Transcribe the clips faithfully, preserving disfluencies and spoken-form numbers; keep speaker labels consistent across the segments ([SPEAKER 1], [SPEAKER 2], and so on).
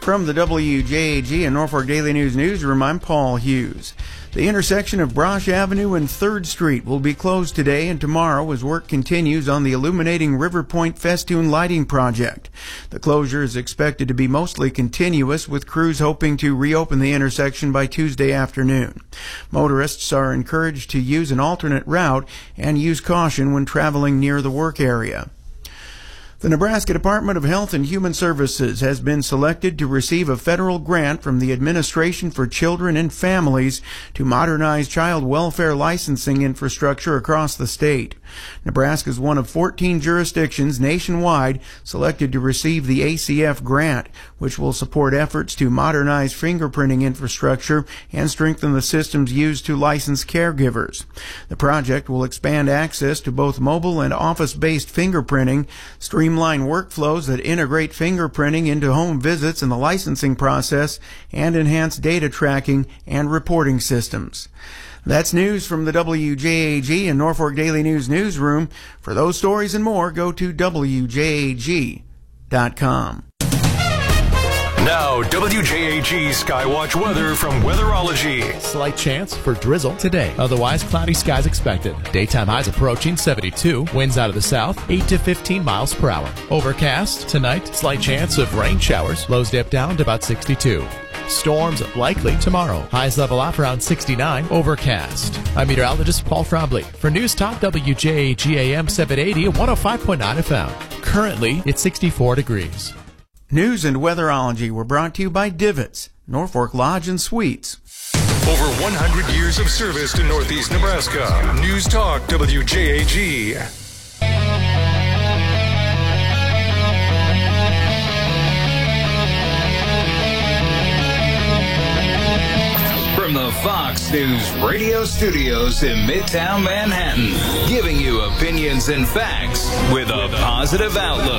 [SPEAKER 1] From the W J A G and Norfolk Daily News newsroom, I'm Paul Hughes. The intersection of Brosh Avenue and third Street will be closed today and tomorrow as work continues on the Illuminating River Point Festoon Lighting Project. The closure is expected to be mostly continuous, with crews hoping to reopen the intersection by Tuesday afternoon. Motorists are encouraged to use an alternate route and use caution when traveling near the work area. The Nebraska Department of Health and Human Services has been selected to receive a federal grant from the Administration for Children and Families to modernize child welfare licensing infrastructure across the state. Nebraska is one of fourteen jurisdictions nationwide selected to receive the A C F grant, which will support efforts to modernize fingerprinting infrastructure and strengthen the systems used to license caregivers. The project will expand access to both mobile and office-based fingerprinting, streamline workflows that integrate fingerprinting into home visits and the licensing process, and enhance data tracking and reporting systems. That's news from the W J A G and Norfolk Daily News newsroom. For those stories and more, go to W J A G dot com.
[SPEAKER 2] Now, W J A G Skywatch weather from Weatherology.
[SPEAKER 3] Slight chance for drizzle today. Otherwise, cloudy skies expected. Daytime highs approaching seventy-two. Winds out of the south, eight to fifteen miles per hour. Overcast tonight. Slight chance of rain showers. Lows dip down to about sixty-two. Storms likely tomorrow. Highs level off around sixty-nine. Overcast. I'm meteorologist Paul Frombley for News Talk W J A G A M seven eighty and one oh five point nine F M. Currently, it's sixty-four degrees.
[SPEAKER 1] News and Weatherology were brought to you by Divots, Norfolk Lodge and Suites.
[SPEAKER 2] Over one hundred years of service to Northeast Nebraska. News Talk W J A G.
[SPEAKER 4] From the Fox News radio studios in Midtown Manhattan, giving you opinions and facts with a positive outlook.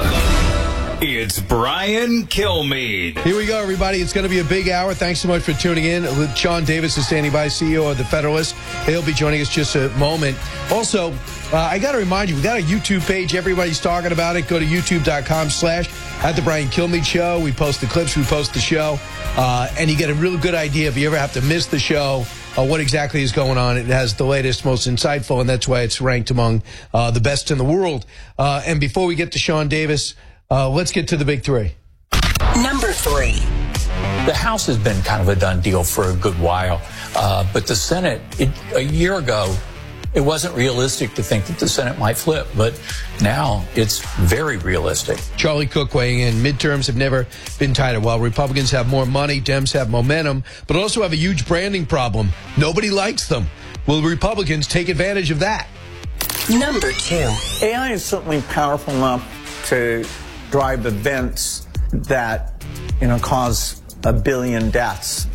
[SPEAKER 4] It's Brian Kilmeade.
[SPEAKER 5] Here we go, everybody. It's going to be a big hour. Thanks so much for tuning in. Sean Davis is standing by, C E O of The Federalist. He'll be joining us just a moment. Also, uh, I got to remind you, we got a YouTube page. Everybody's talking about it. Go to youtube.com slash at The Brian Kilmeade Show. We post the clips. We post the show. Uh, and you get a real good idea if you ever have to miss the show. Uh, what exactly is going on. It has the latest, most insightful, and that's why it's ranked among uh, the best in the world. Uh, and before we get to Sean Davis, Uh, let's get to the big three.
[SPEAKER 6] Number three.
[SPEAKER 7] The House has been kind of a done deal for a good while. Uh, but the Senate, it, a year ago, it wasn't realistic to think that the Senate might flip. But now it's very realistic.
[SPEAKER 5] Charlie Cook weighing in. Midterms have never been tighter. While Republicans have more money, Dems have momentum, but also have a huge branding problem. Nobody likes them. Will Republicans take advantage of that?
[SPEAKER 6] Number two.
[SPEAKER 8] A I is certainly powerful enough to drive events that, you know, cause a billion deaths.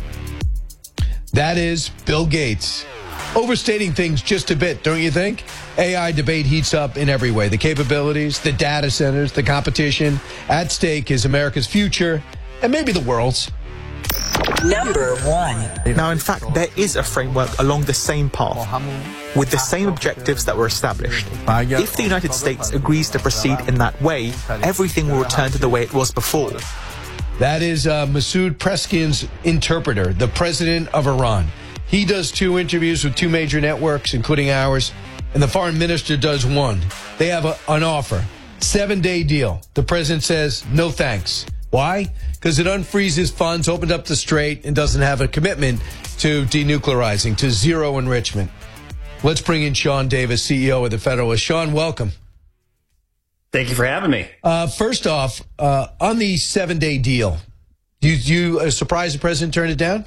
[SPEAKER 5] That is Bill Gates. Overstating things just a bit, don't you think? A I debate heats up in every way. The capabilities, the data centers, the competition. At stake is America's future and maybe the world's.
[SPEAKER 6] Number one.
[SPEAKER 9] Now, in fact, there is a framework along the same path, with the same objectives that were established. If the United States agrees to proceed in that way, everything will return to the way it was before.
[SPEAKER 5] That is uh, Masoud Preskin's interpreter, the president of Iran. He does two interviews with two major networks, including ours, and the foreign minister does one. They have a, an offer, seven-day deal. The president says, no thanks. Why? Because it unfreezes funds, opened up the strait, and doesn't have a commitment to denuclearizing, to zero enrichment. Let's bring in Sean Davis, C E O of The Federalist. Sean, welcome.
[SPEAKER 10] Thank you for having me.
[SPEAKER 5] Uh, first off, uh, on the seven-day deal, you, you uh, surprised the president turned it down?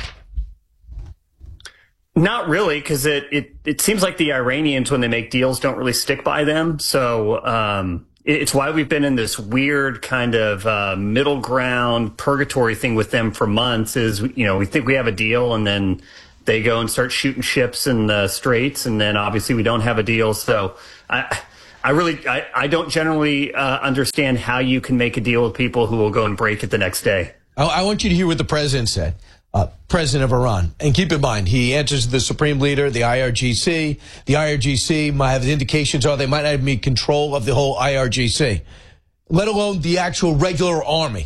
[SPEAKER 10] Not really, because it, it, it seems like the Iranians, when they make deals, don't really stick by them. So um, it's why we've been in this weird kind of uh, middle ground purgatory thing with them for months is, you know, we think we have a deal and then they go and start shooting ships in the straits. And then obviously we don't have a deal. So I, I really, I, I don't generally uh, understand how you can make a deal with people who will go and break it the next day.
[SPEAKER 5] I, I want you to hear what the president said. Uh, president of Iran. And keep in mind, he answers the supreme leader, the I R G C. The I R G C might have indications are they might not be control of the whole I R G C, let alone the actual regular army.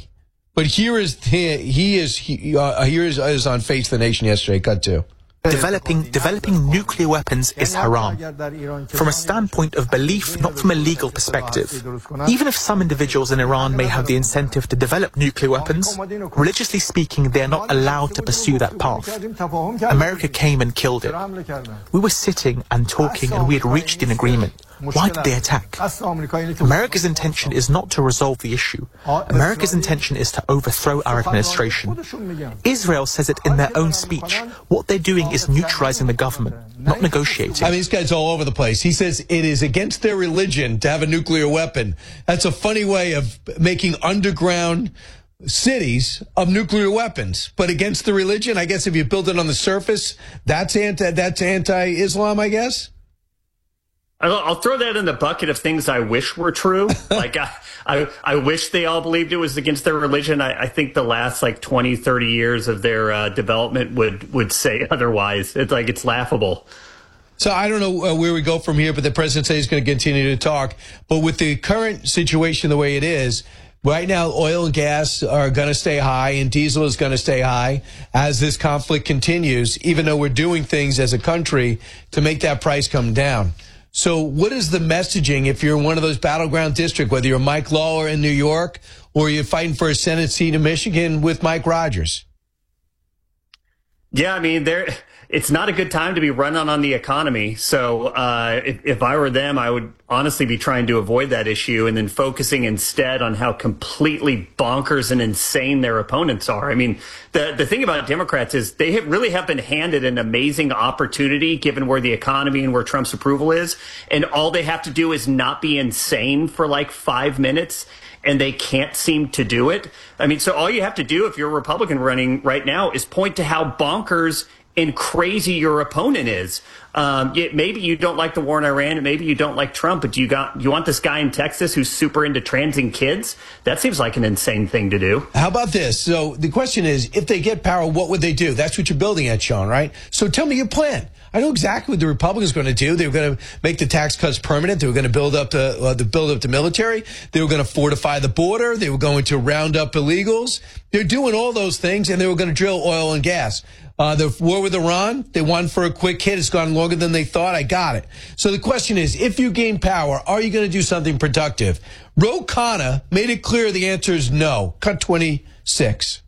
[SPEAKER 5] But here is he, he is he, uh, here is, is on Face the Nation yesterday. Cut to.
[SPEAKER 9] Developing developing nuclear weapons is haram. From a standpoint of belief, not from a legal perspective. Even if some individuals in Iran may have the incentive to develop nuclear weapons, religiously speaking, they are not allowed to pursue that path. America came and killed it. We were sitting and talking and we had reached an agreement. Why did they attack? America's intention is not to resolve the issue. America's intention is to overthrow our administration. Israel says it in their own speech. What they're doing is neutralizing the government, not negotiating.
[SPEAKER 5] I mean, this guy's all over the place. He says it is against their religion to have a nuclear weapon. That's a funny way of making underground cities of nuclear weapons. But against the religion, I guess if you build it on the surface, that's anti, that's anti-Islam, I guess?
[SPEAKER 10] I'll, I'll throw that in the bucket of things I wish were true. Like, I, I, I wish they all believed it was against their religion. I, I think the last, like, twenty, thirty years of their uh, development would, would say otherwise. It's like, it's laughable.
[SPEAKER 5] So I don't know uh, where we go from here, but the president says he's going to continue to talk. But with the current situation the way it is, right now oil and gas are going to stay high and diesel is going to stay high as this conflict continues, even though we're doing things as a country to make that price come down. So what is the messaging if you're in one of those battleground districts, whether you're Mike Lawler in New York or you're fighting for a Senate seat in Michigan with Mike Rogers?
[SPEAKER 10] Yeah, I mean, there. It's not a good time to be running on the economy. So uh, if, if I were them, I would honestly be trying to avoid that issue and then focusing instead on how completely bonkers and insane their opponents are. I mean, the, the thing about Democrats is they have really have been handed an amazing opportunity given where the economy and where Trump's approval is. And all they have to do is not be insane for like five minutes. And they can't seem to do it. I mean, so all you have to do if you're a Republican running right now is point to how bonkers and crazy your opponent is. Um, it, maybe you don't like the war in Iran, and maybe you don't like Trump, but you got you want this guy in Texas who's super into transing kids? That seems like an insane thing to do.
[SPEAKER 5] How about this? So the question is, if they get power, what would they do? That's what you're building at, Sean, right? So tell me your plan. I know exactly what the Republicans are going to do. They were going to make the tax cuts permanent. They were going to build up the, uh, the build up the military. They were going to fortify the border. They were going to round up illegals. They're doing all those things, and they were going to drill oil and gas. Uh, the war with Iran, they won for a quick hit. It's gone longer than they thought. I got it. So the question is, if you gain power, are you going to do something productive? Ro Khanna made it clear the answer is no. Cut twenty-six.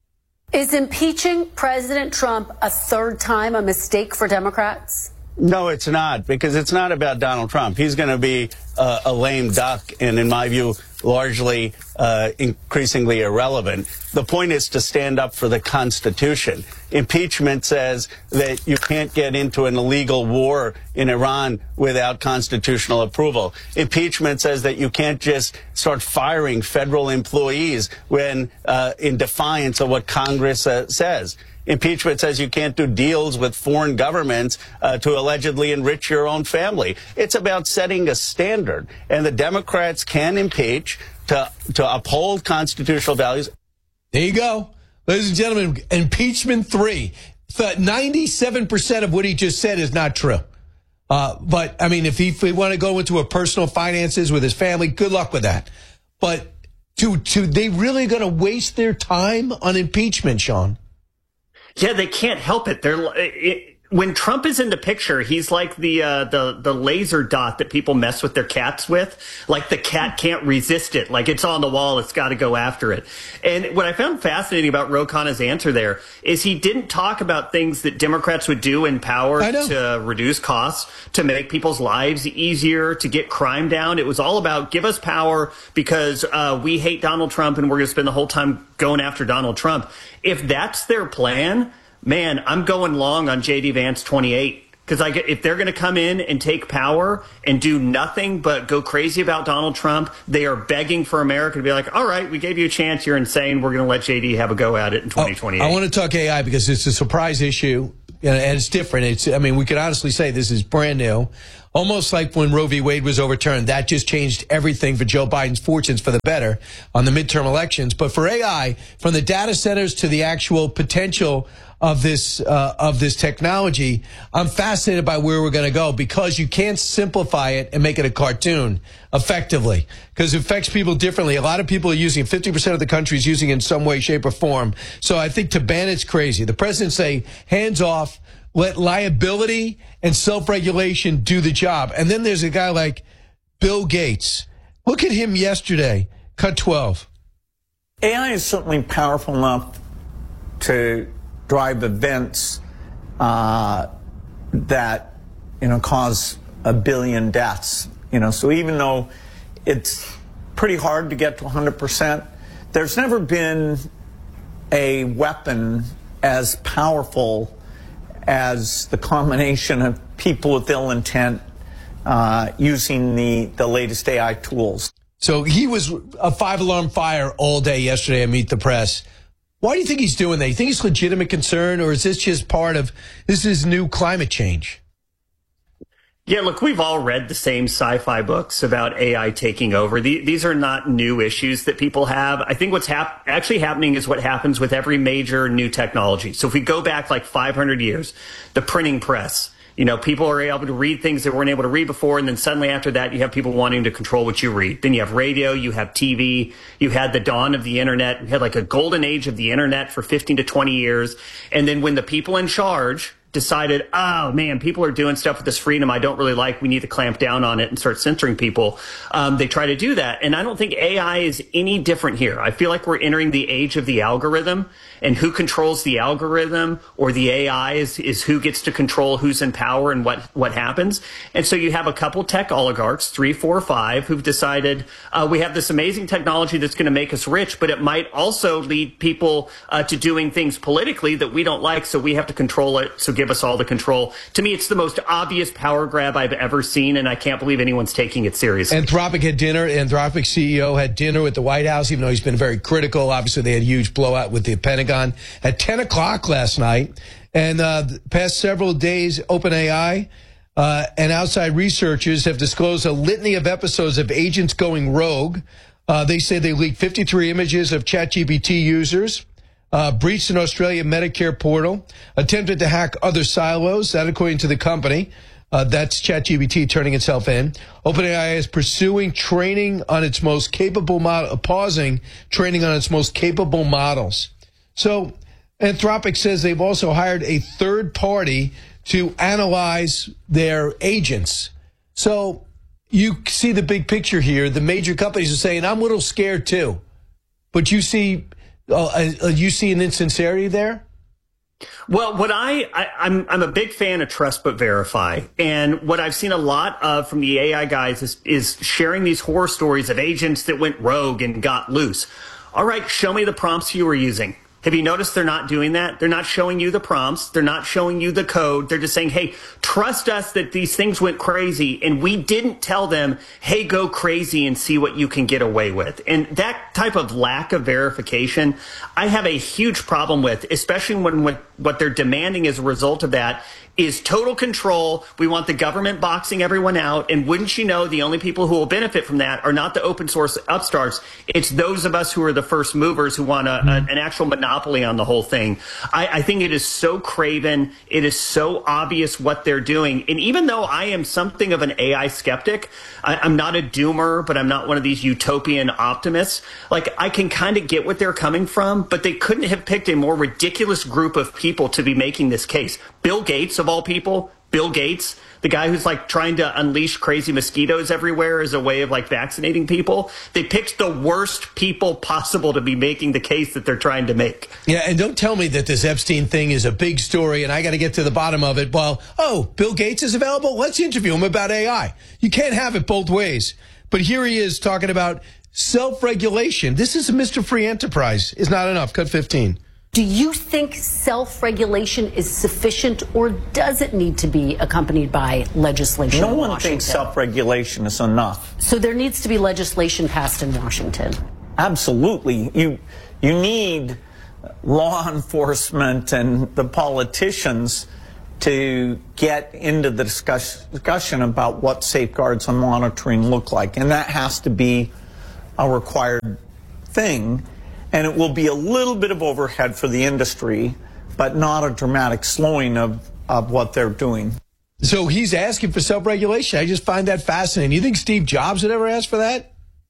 [SPEAKER 11] Is impeaching President Trump a third time a mistake for Democrats?
[SPEAKER 12] No, it's not, because it's not about Donald Trump. He's going to be uh, a lame duck and, in my view, largely uh, increasingly irrelevant. The point is to stand up for the Constitution. Impeachment says that you can't get into an illegal war in Iran without constitutional approval. Impeachment says that you can't just start firing federal employees when uh, in defiance of what Congress uh, says. Impeachment says you can't do deals with foreign governments uh, to allegedly enrich your own family. It's about setting a standard, and the Democrats can impeach to to uphold constitutional values.
[SPEAKER 5] There you go. Ladies and gentlemen, impeachment three. ninety-seven percent of what he just said is not true. Uh, but, I mean, if he, if he want to go into a personal finances with his family, good luck with that. But to, to, they really going to waste their time on impeachment, Sean?
[SPEAKER 10] Yeah, they can't help it. They're it, when Trump is in the picture, he's like the uh, the the laser dot that people mess with their cats with. Like the cat can't resist it. Like it's on the wall, it's got to go after it. And what I found fascinating about Ro Khanna's answer there is he didn't talk about things that Democrats would do in power to reduce costs, to make people's lives easier, to get crime down. It was all about give us power because uh, we hate Donald Trump and we're going to spend the whole time going after Donald Trump. If that's their plan, man, I'm going long on J D Vance twenty-eight. Because like, if they're going to come in and take power and do nothing but go crazy about Donald Trump, they are begging for America to be like, all right, we gave you a chance. You're insane. We're going to let J D have a go at it in twenty twenty-eight.
[SPEAKER 5] Oh, I want to talk A I because it's a surprise issue and it's different. It's, I mean, we could honestly say this is brand new. Almost like when Roe v. Wade was overturned. That just changed everything for Joe Biden's fortunes for the better on the midterm elections. But for A I, from the data centers to the actual potential of this uh, of this technology, I'm fascinated by where we're going to go, because you can't simplify it and make it a cartoon effectively, because it affects people differently. A lot of people are using it. fifty percent of the country is using it in some way, shape, or form. So I think to ban it's crazy. The president say, hands off, let liability and self-regulation do the job. And then there's a guy like Bill Gates. Look at him yesterday. Cut twelve.
[SPEAKER 8] A I is certainly powerful enough to drive events uh, that, you know, cause a billion deaths. You know, so even though it's pretty hard to get to one hundred percent, there's never been a weapon as powerful as the combination of people with ill intent uh, using the, the latest A I tools.
[SPEAKER 5] So he was a five-alarm fire all day yesterday at Meet the Press. Why do you think he's doing that? You think he's legitimate concern, or is this just part of this is new climate change?
[SPEAKER 10] Yeah, look, we've all read the same sci-fi books about A I taking over. The, these are not new issues that people have. I think what's hap- actually happening is what happens with every major new technology. So if we go back like five hundred years, the printing press, you know, people are able to read things they weren't able to read before, and then suddenly after that, you have people wanting to control what you read. Then you have radio, you have T V, you had the dawn of the internet, you had like a golden age of the internet for fifteen to twenty years. And then when the people in charge decided, oh man, people are doing stuff with this freedom I don't really like, we need to clamp down on it and start censoring people, um, they try to do that. And I don't think A I is any different here. I feel like we're entering the age of the algorithm, and who controls the algorithm or the A I is, is who gets to control who's in power and what, what happens. And so you have a couple tech oligarchs, three, four, five, who've decided uh, we have this amazing technology that's going to make us rich, but it might also lead people uh, to doing things politically that we don't like, so we have to control it, so give us all the control. To me, it's the most obvious power grab I've ever seen, and I can't believe anyone's taking it seriously.
[SPEAKER 5] Anthropic had dinner. Anthropic C E O had dinner with the White House, even though he's been very critical. Obviously, they had a huge blowout with the Pentagon at ten o'clock last night. And uh, the past several days, OpenAI uh, and outside researchers have disclosed a litany of episodes of agents going rogue. Uh, they say they leaked fifty-three images of ChatGPT users, uh, breached an Australian Medicare portal, attempted to hack other silos. That, according to the company, uh, that's ChatGPT turning itself in. OpenAI is pursuing training on its most capable model, pausing training on its most capable models. So Anthropic says they've also hired a third party to analyze their agents. So you see the big picture here. The major companies are saying, I'm a little scared too. But you see, uh, uh, you see an insincerity there?
[SPEAKER 10] Well, what I, I I'm I'm a big fan of trust but verify, and what I've seen a lot of from the A I guys is is sharing these horror stories of agents that went rogue and got loose. All right, show me the prompts you were using. Have you noticed they're not doing that? They're not showing you the prompts. They're not showing you the code. They're just saying, hey, trust us that these things went crazy. And we didn't tell them, hey, go crazy and see what you can get away with. And that type of lack of verification, I have a huge problem with, especially when what, what they're demanding as a result of that is total control. We want the government boxing everyone out. And wouldn't you know, the only people who will benefit from that are not the open source upstarts. It's those of us who are the first movers who want a, a, an actual monopoly on the whole thing. I, I think it is so craven. It is so obvious what they're doing. And even though I am something of an A I skeptic, I, I'm not a doomer, but I'm not one of these utopian optimists. Like, I can kind of get what they're coming from, but they couldn't have picked a more ridiculous group of people to be making this case. Bill Gates, of all people, Bill Gates, the guy who's like trying to unleash crazy mosquitoes everywhere as a way of like vaccinating people. They picked the worst people possible to be making the case that they're trying to make.
[SPEAKER 5] Yeah, and don't tell me that this Epstein thing is a big story and I got to get to the bottom of it. Well, oh, Bill Gates is available? Let's interview him about A I. You can't have it both ways. But here he is talking about self-regulation. This is a Mister Free Enterprise. Is not enough. Cut fifteen.
[SPEAKER 11] Do you think self-regulation is sufficient, or does it need to be accompanied by legislation
[SPEAKER 8] No
[SPEAKER 11] in
[SPEAKER 8] one
[SPEAKER 11] Washington?
[SPEAKER 8] thinks self-regulation is enough.
[SPEAKER 11] So there needs to be legislation passed in Washington.
[SPEAKER 8] Absolutely. You, you need law enforcement and the politicians to get into the discuss, discussion about what safeguards and monitoring look like. And that has to be a required thing. And it will be a little bit of overhead for the industry, but not a dramatic slowing of, of what they're doing.
[SPEAKER 5] So he's asking for self-regulation. I just find that fascinating. You think Steve Jobs would ever ask for that?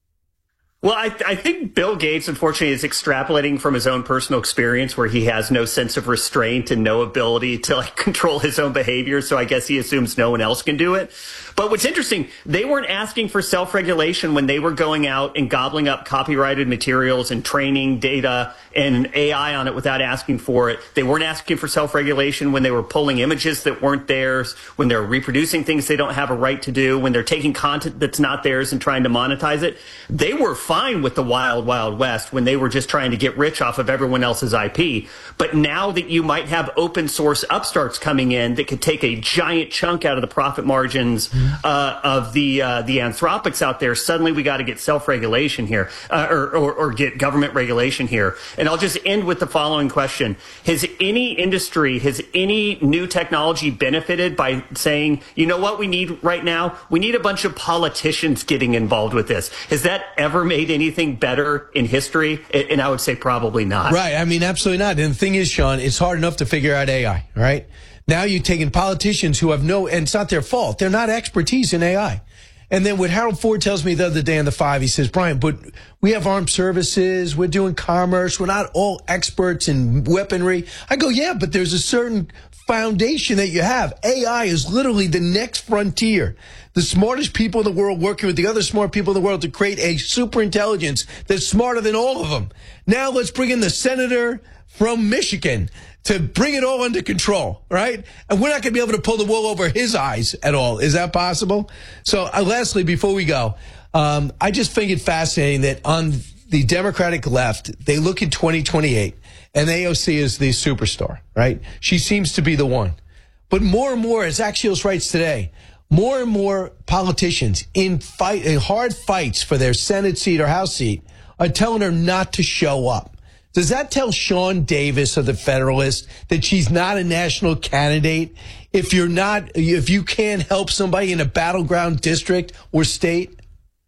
[SPEAKER 10] Well, I, I think Bill Gates, unfortunately, is extrapolating from his own personal experience where he has no sense of restraint and no ability to like control his own behavior. So I guess he assumes no one else can do it. But what's interesting, they weren't asking for self-regulation when they were going out and gobbling up copyrighted materials and training data and A I on it without asking for it. They weren't asking for self-regulation when they were pulling images that weren't theirs, when they're reproducing things they don't have a right to do, when they're taking content that's not theirs and trying to monetize it. They were fine with the wild, wild west when they were just trying to get rich off of everyone else's I P. But now that you might have open source upstarts coming in that could take a giant chunk out of the profit margins uh, of the uh, the Anthropics out there, suddenly we got to get self-regulation here uh, or, or, or get government regulation here. And I'll just end with the following question. Has any industry, has any new technology benefited by saying, you know what we need right now? We need a bunch of politicians getting involved with this. Has that ever made anything better in history? And I would say probably not.
[SPEAKER 5] Right. I mean, absolutely not. And the thing is, Sean, it's hard enough to figure out A I, right? Now you're taking politicians who have no, and it's not their fault. They're not expertise in A I. And then what Harold Ford tells me the other day on the Five, he says, Brian, but we have armed services, we're doing commerce, we're not all experts in weaponry. I go, yeah, but there's a certain foundation that you have. A I is literally the next frontier. The smartest people in the world working with the other smart people in the world to create a super intelligence that's smarter than all of them. Now let's bring in the senator from Michigan to bring it all under control, right? And we're not going to be able to pull the wool over his eyes at all. Is that possible? So uh, lastly, before we go, um, I just find it fascinating that on the Democratic left, they look at twenty twenty-eight and A O C is the superstar, right? She seems to be the one. But more and more, as Axios writes today, more and more politicians in fight, in hard fights for their Senate seat or House seat are telling her not to show up. Does that tell Sean Davis of the Federalist that she's not a national candidate if you're not, if you can't help somebody in a battleground district or state?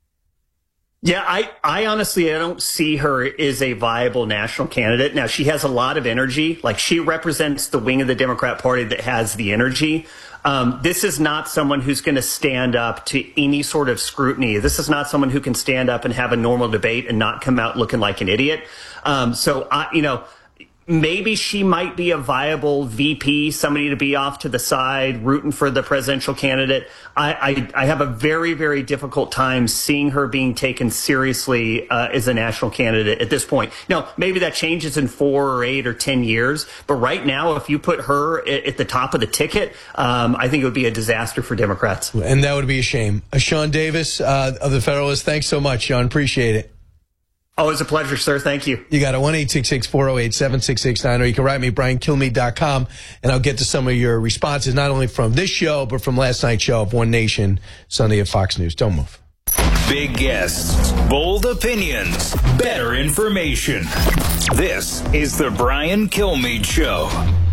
[SPEAKER 10] Yeah, I, I honestly, I don't see her as a viable national candidate. Now, she has a lot of energy. Like, she represents the wing of the Democrat Party that has the energy. Um, this is not someone who's going to stand up to any sort of scrutiny. This is not someone who can stand up and have a normal debate and not come out looking like an idiot. Um, so, I, you know, maybe she might be a viable V P, somebody to be off to the side, rooting for the presidential candidate. I, I, I have a very, very difficult time seeing her being taken seriously uh, as a national candidate at this point. Now, maybe that changes in four or eight or ten years. But right now, if you put her at, at the top of the ticket, um, I think it would be a disaster for Democrats.
[SPEAKER 5] And that would be a shame. Uh, Sean Davis uh, of the Federalist, thanks so much, Sean. Appreciate it.
[SPEAKER 10] Always a pleasure, sir. Thank you.
[SPEAKER 5] You got it. one eight six six, four oh eight, seven six six nine, or you can write me, brian kilmeade dot com, and I'll get to some of your responses, not only from this show, but from last night's show of One Nation, Sunday at Fox News. Don't move.
[SPEAKER 4] Big guests, bold opinions, better information. This is the Brian Kilmeade Show.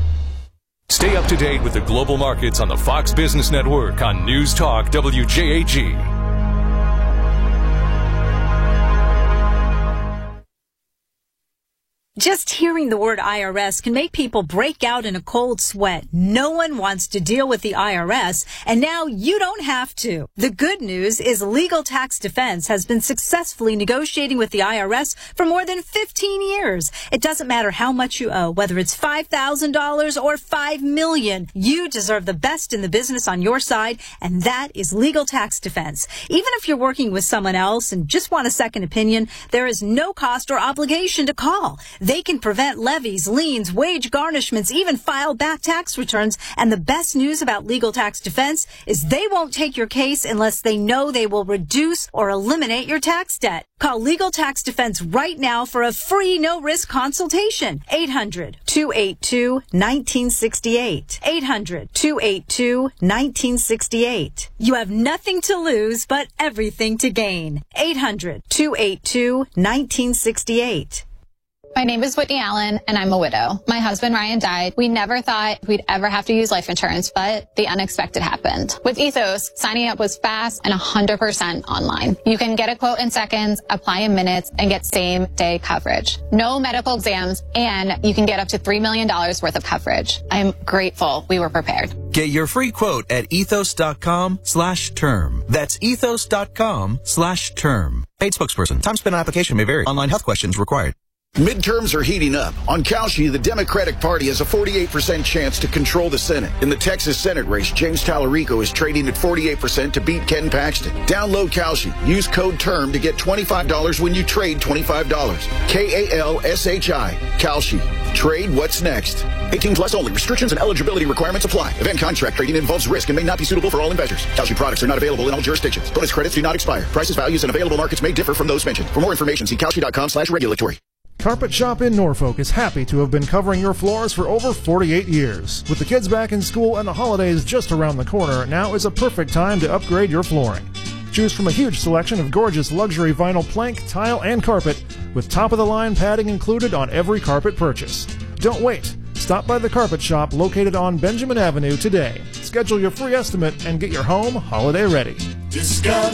[SPEAKER 2] Stay up to date with the global markets on the Fox Business Network on News Talk W J A G.
[SPEAKER 13] Just hearing the word I R S can make people break out in a cold sweat. No one wants to deal with the I R S, and now you don't have to. The good news is Legal Tax Defense has been successfully negotiating with the I R S for more than fifteen years. It doesn't matter how much you owe, whether it's five thousand dollars or five million dollars. You deserve the best in the business on your side, and that is Legal Tax Defense. Even if you're working with someone else and just want a second opinion, there is no cost or obligation to call. They can prevent levies, liens, wage garnishments, even file back tax returns. And the best news about Legal Tax Defense is they won't take your case unless they know they will reduce or eliminate your tax debt. Call Legal Tax Defense right now for a free no-risk consultation. eight hundred, two eight two, one nine six eight. eight hundred, two eight two, one nine six eight. You have nothing to lose but everything to gain. eight hundred, two eight two, one nine six eight.
[SPEAKER 14] My name is Whitney Allen, and I'm a widow. My husband, Ryan, died. We never thought we'd ever have to use life insurance, but the unexpected happened. With Ethos, signing up was fast and one hundred percent online. You can get a quote in seconds, apply in minutes, and get same-day coverage. No medical exams, and you can get up to three million dollars worth of coverage. I'm grateful we were prepared.
[SPEAKER 15] Get your free quote at ethos.com slash term. That's ethos.com slash term. Paid spokesperson. Time spent on application may vary. Online health questions required.
[SPEAKER 16] Midterms are heating up. On Kalshi, the Democratic Party has a forty-eight percent chance to control the Senate. In the Texas Senate race, James Tallarico is trading at forty-eight percent to beat Ken Paxton. Download Kalshi. Use code TERM to get twenty-five dollars when you trade twenty-five dollars. K A L S H I. Kalshi. Trade what's next. eighteen plus only. Restrictions and eligibility requirements apply. Event contract trading involves risk and may not be suitable for all investors. Kalshi products are not available in all jurisdictions. Bonus credits do not expire. Prices, values, and available markets may differ from those mentioned. For more information, see kalshi.com slash regulatory.
[SPEAKER 17] Carpet Shop in Norfolk is happy to have been covering your floors for over forty-eight years. With the kids back in school and the holidays just around the corner, now is a perfect time to upgrade your flooring. Choose from a huge selection of gorgeous luxury vinyl plank, tile, and carpet, with top-of-the-line padding included on every carpet purchase. Don't wait. Stop by the Carpet Shop located on Benjamin Avenue today. Schedule your free estimate and get your home holiday ready.
[SPEAKER 18] Discover